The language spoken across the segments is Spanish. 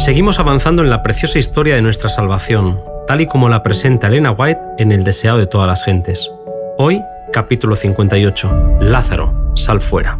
Seguimos avanzando en la preciosa historia de nuestra salvación, tal y como la presenta Elena White en El deseado de todas las gentes. Hoy, capítulo 58. Lázaro, sal fuera.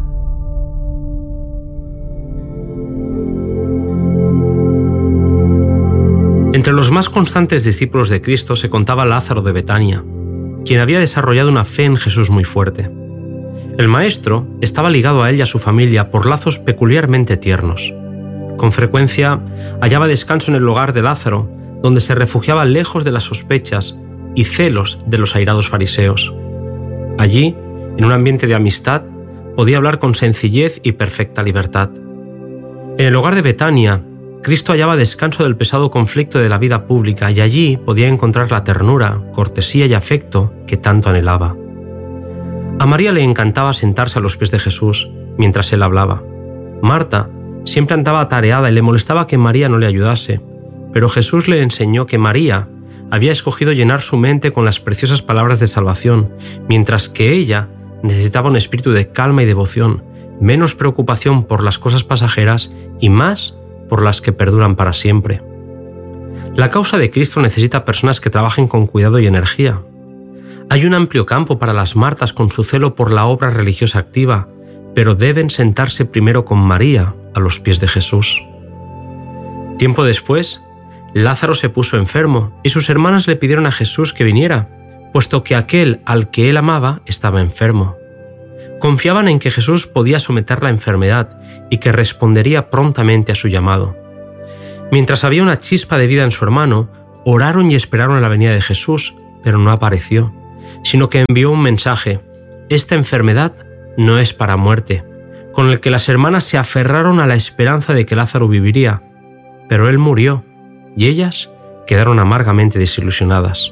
Entre los más constantes discípulos de Cristo se contaba Lázaro de Betania, quien había desarrollado una fe en Jesús muy fuerte. El Maestro estaba ligado a él y a su familia por lazos peculiarmente tiernos. Con frecuencia hallaba descanso en el hogar de Lázaro, donde se refugiaba lejos de las sospechas y celos de los airados fariseos. Allí, en un ambiente de amistad, podía hablar con sencillez y perfecta libertad. En el hogar de Betania, Cristo hallaba descanso del pesado conflicto de la vida pública y allí podía encontrar la ternura, cortesía y afecto que tanto anhelaba. A María le encantaba sentarse a los pies de Jesús mientras él hablaba. Marta siempre andaba atareada y le molestaba que María no le ayudase, pero Jesús le enseñó que María había escogido llenar su mente con las preciosas palabras de salvación, mientras que ella necesitaba un espíritu de calma y devoción, menos preocupación por las cosas pasajeras y más por las que perduran para siempre. La causa de Cristo necesita personas que trabajen con cuidado y energía. Hay un amplio campo para las Martas con su celo por la obra religiosa activa, pero deben sentarse primero con María a los pies de Jesús. Tiempo después, Lázaro se puso enfermo y sus hermanas le pidieron a Jesús que viniera, puesto que aquel al que él amaba estaba enfermo. Confiaban en que Jesús podía someter la enfermedad y que respondería prontamente a su llamado. Mientras había una chispa de vida en su hermano, oraron y esperaron la venida de Jesús, pero no apareció, sino que envió un mensaje: «Esta enfermedad no es para muerte», con el que las hermanas se aferraron a la esperanza de que Lázaro viviría, pero él murió, y ellas quedaron amargamente desilusionadas.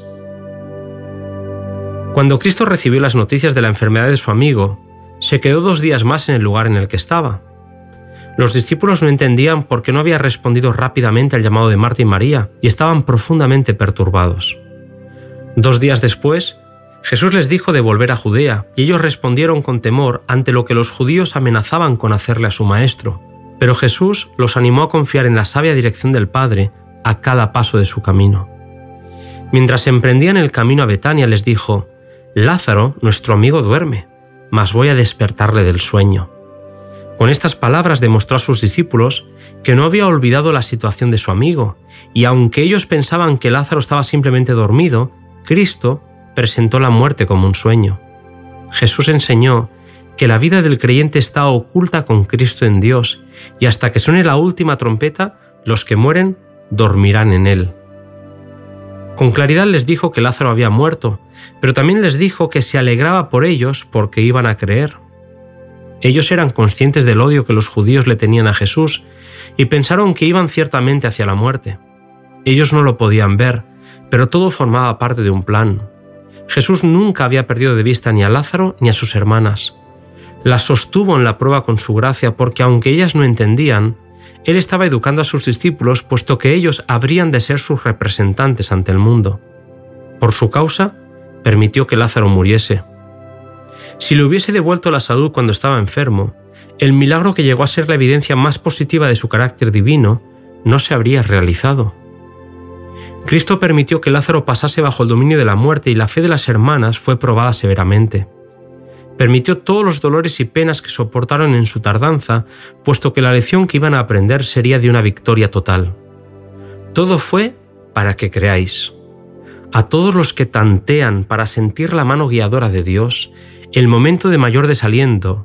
Cuando Cristo recibió las noticias de la enfermedad de su amigo, se quedó 2 días más en el lugar en el que estaba. Los discípulos no entendían por qué no había respondido rápidamente al llamado de Marta y María, y estaban profundamente perturbados. 2 días después, Jesús les dijo de volver a Judea, y ellos respondieron con temor ante lo que los judíos amenazaban con hacerle a su maestro. Pero Jesús los animó a confiar en la sabia dirección del Padre a cada paso de su camino. Mientras emprendían el camino a Betania, les dijo: «Lázaro, nuestro amigo, duerme, mas voy a despertarle del sueño». Con estas palabras demostró a sus discípulos que no había olvidado la situación de su amigo, y aunque ellos pensaban que Lázaro estaba simplemente dormido, Cristo presentó la muerte como un sueño. Jesús enseñó que la vida del creyente está oculta con Cristo en Dios, y hasta que suene la última trompeta, los que mueren dormirán en él. Con claridad les dijo que Lázaro había muerto, pero también les dijo que se alegraba por ellos porque iban a creer. Ellos eran conscientes del odio que los judíos le tenían a Jesús y pensaron que iban ciertamente hacia la muerte. Ellos no lo podían ver, pero todo formaba parte de un plan. Jesús nunca había perdido de vista ni a Lázaro ni a sus hermanas. Las sostuvo en la prueba con su gracia porque, aunque ellas no entendían, Él estaba educando a sus discípulos, puesto que ellos habrían de ser sus representantes ante el mundo. Por su causa, permitió que Lázaro muriese. Si le hubiese devuelto la salud cuando estaba enfermo, el milagro que llegó a ser la evidencia más positiva de su carácter divino no se habría realizado. Cristo permitió que Lázaro pasase bajo el dominio de la muerte y la fe de las hermanas fue probada severamente. Permitió todos los dolores y penas que soportaron en su tardanza, puesto que la lección que iban a aprender sería de una victoria total. Todo fue para que creáis. A todos los que tantean para sentir la mano guiadora de Dios, el momento de mayor desaliento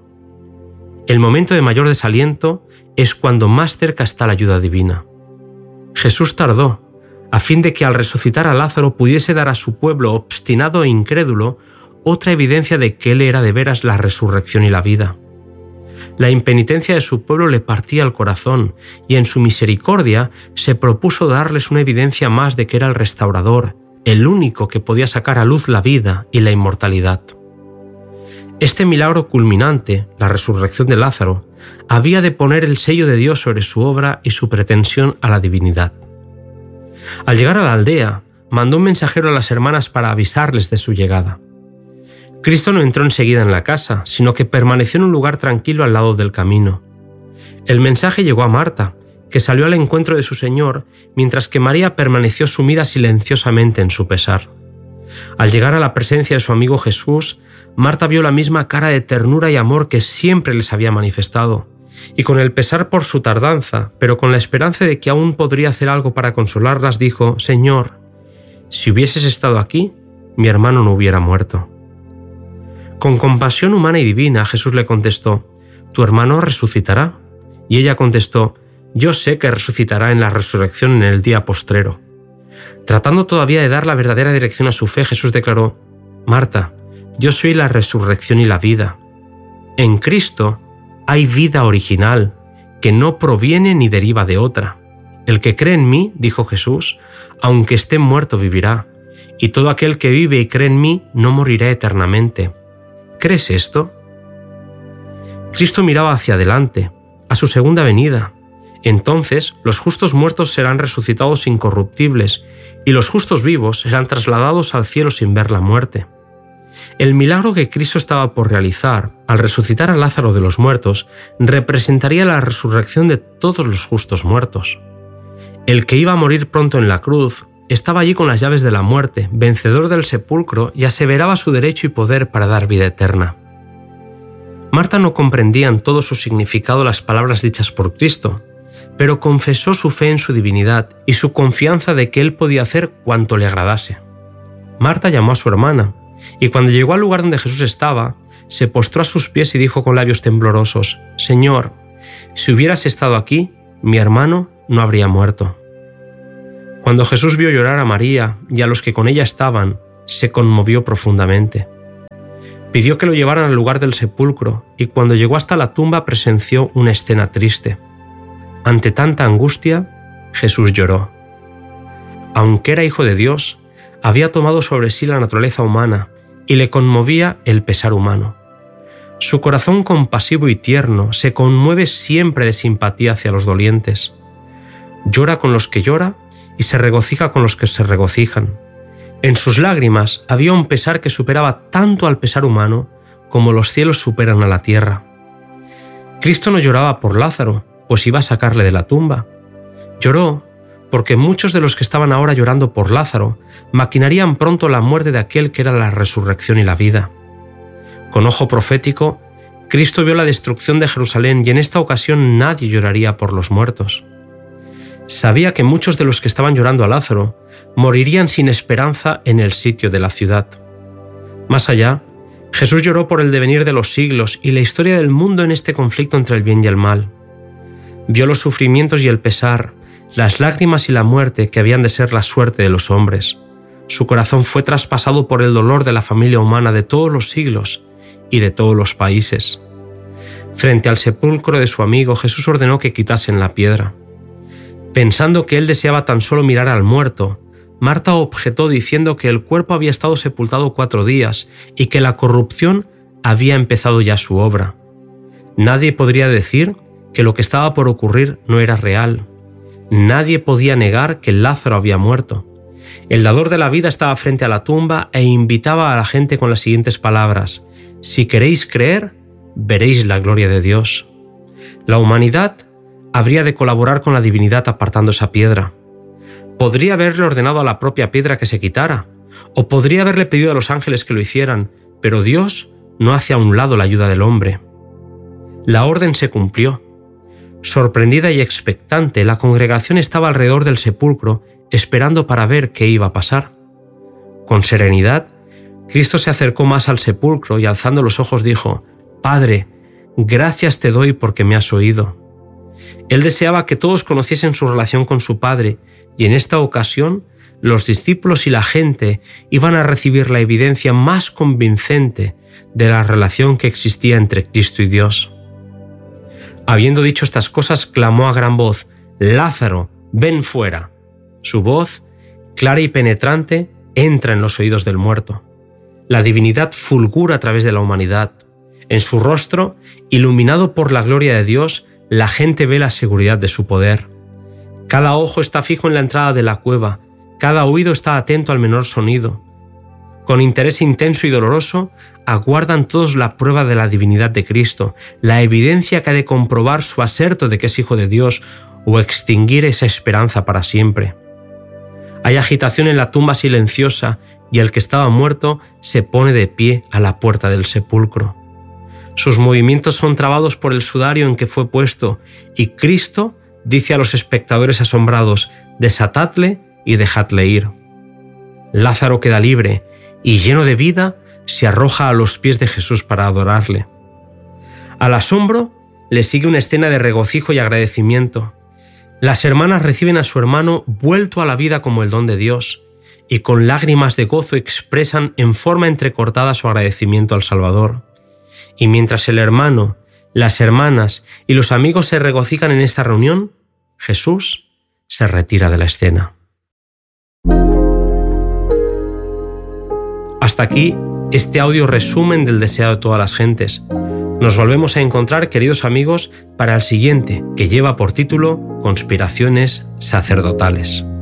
es cuando más cerca está la ayuda divina. Jesús tardó, a fin de que al resucitar a Lázaro pudiese dar a su pueblo obstinado e incrédulo otra evidencia de que Él era de veras la resurrección y la vida. La impenitencia de su pueblo le partía el corazón, y en su misericordia se propuso darles una evidencia más de que era el restaurador, el único que podía sacar a luz la vida y la inmortalidad. Este milagro culminante, la resurrección de Lázaro, había de poner el sello de Dios sobre su obra y su pretensión a la divinidad. Al llegar a la aldea, mandó un mensajero a las hermanas para avisarles de su llegada. Cristo no entró enseguida en la casa, sino que permaneció en un lugar tranquilo al lado del camino. El mensaje llegó a Marta, que salió al encuentro de su Señor, mientras que María permaneció sumida silenciosamente en su pesar. Al llegar a la presencia de su amigo Jesús, Marta vio la misma cara de ternura y amor que siempre les había manifestado, y con el pesar por su tardanza, pero con la esperanza de que aún podría hacer algo para consolarlas, dijo: «Señor, si hubieses estado aquí, mi hermano no hubiera muerto». Con compasión humana y divina, Jesús le contestó: «Tu hermano resucitará». Y ella contestó: «Yo sé que resucitará en la resurrección en el día postrero». Tratando todavía de dar la verdadera dirección a su fe, Jesús declaró: «Marta, yo soy la resurrección y la vida. En Cristo hay vida original, que no proviene ni deriva de otra. El que cree en mí, dijo Jesús, aunque esté muerto vivirá, y todo aquel que vive y cree en mí no morirá eternamente. ¿Crees esto?». Cristo miraba hacia adelante, a su segunda venida. Entonces los justos muertos serán resucitados incorruptibles, y los justos vivos serán trasladados al cielo sin ver la muerte. El milagro que Cristo estaba por realizar, al resucitar a Lázaro de los muertos, representaría la resurrección de todos los justos muertos. El que iba a morir pronto en la cruz estaba allí con las llaves de la muerte, vencedor del sepulcro, y aseveraba su derecho y poder para dar vida eterna. Marta no comprendía en todo su significado las palabras dichas por Cristo, pero confesó su fe en su divinidad y su confianza de que Él podía hacer cuanto le agradase. Marta llamó a su hermana, y cuando llegó al lugar donde Jesús estaba, se postró a sus pies y dijo con labios temblorosos: «Señor, si hubieras estado aquí, mi hermano no habría muerto». Cuando Jesús vio llorar a María y a los que con ella estaban, se conmovió profundamente. Pidió que lo llevaran al lugar del sepulcro, y cuando llegó hasta la tumba presenció una escena triste. Ante tanta angustia, Jesús lloró. Aunque era hijo de Dios, había tomado sobre sí la naturaleza humana y le conmovía el pesar humano. Su corazón compasivo y tierno se conmueve siempre de simpatía hacia los dolientes. Llora con los que llora y se regocija con los que se regocijan. En sus lágrimas había un pesar que superaba tanto al pesar humano como los cielos superan a la tierra. Cristo no lloraba por Lázaro, pues iba a sacarle de la tumba. Lloró porque muchos de los que estaban ahora llorando por Lázaro maquinarían pronto la muerte de aquel que era la resurrección y la vida. Con ojo profético, Cristo vio la destrucción de Jerusalén, y en esta ocasión nadie lloraría por los muertos. Sabía que muchos de los que estaban llorando a Lázaro morirían sin esperanza en el sitio de la ciudad. Más allá, Jesús lloró por el devenir de los siglos y la historia del mundo en este conflicto entre el bien y el mal. Vio los sufrimientos y el pesar, las lágrimas y la muerte que habían de ser la suerte de los hombres. Su corazón fue traspasado por el dolor de la familia humana de todos los siglos y de todos los países. Frente al sepulcro de su amigo, Jesús ordenó que quitasen la piedra. Pensando que él deseaba tan solo mirar al muerto, Marta objetó diciendo que el cuerpo había estado sepultado 4 días y que la corrupción había empezado ya su obra. Nadie podría decir que lo que estaba por ocurrir no era real. Nadie podía negar que Lázaro había muerto. El dador de la vida estaba frente a la tumba e invitaba a la gente con las siguientes palabras: «Si queréis creer, veréis la gloria de Dios». La humanidad habría de colaborar con la divinidad apartando esa piedra. Podría haberle ordenado a la propia piedra que se quitara, o podría haberle pedido a los ángeles que lo hicieran, pero Dios no hace a un lado la ayuda del hombre. La orden se cumplió. Sorprendida y expectante, la congregación estaba alrededor del sepulcro, esperando para ver qué iba a pasar. Con serenidad, Cristo se acercó más al sepulcro y alzando los ojos dijo: «Padre, gracias te doy porque me has oído». Él deseaba que todos conociesen su relación con su Padre, y en esta ocasión los discípulos y la gente iban a recibir la evidencia más convincente de la relación que existía entre Cristo y Dios. Habiendo dicho estas cosas, clamó a gran voz: «Lázaro, ven fuera». Su voz, clara y penetrante, entra en los oídos del muerto. La divinidad fulgura a través de la humanidad. En su rostro, iluminado por la gloria de Dios, la gente ve la seguridad de su poder. Cada ojo está fijo en la entrada de la cueva, cada oído está atento al menor sonido. Con interés intenso y doloroso, aguardan todos la prueba de la divinidad de Cristo, la evidencia que ha de comprobar su aserto de que es Hijo de Dios, o extinguir esa esperanza para siempre. Hay agitación en la tumba silenciosa y el que estaba muerto se pone de pie a la puerta del sepulcro. Sus movimientos son trabados por el sudario en que fue puesto y Cristo dice a los espectadores asombrados: «Desatadle y dejadle ir». Lázaro queda libre y, lleno de vida, se arroja a los pies de Jesús para adorarle. Al asombro le sigue una escena de regocijo y agradecimiento. Las hermanas reciben a su hermano vuelto a la vida como el don de Dios y con lágrimas de gozo expresan en forma entrecortada su agradecimiento al Salvador. Y mientras el hermano, las hermanas y los amigos se regocijan en esta reunión, Jesús se retira de la escena. Hasta aquí este audio resumen del deseado de todas las gentes. Nos volvemos a encontrar, queridos amigos, para el siguiente, que lleva por título Conspiraciones sacerdotales.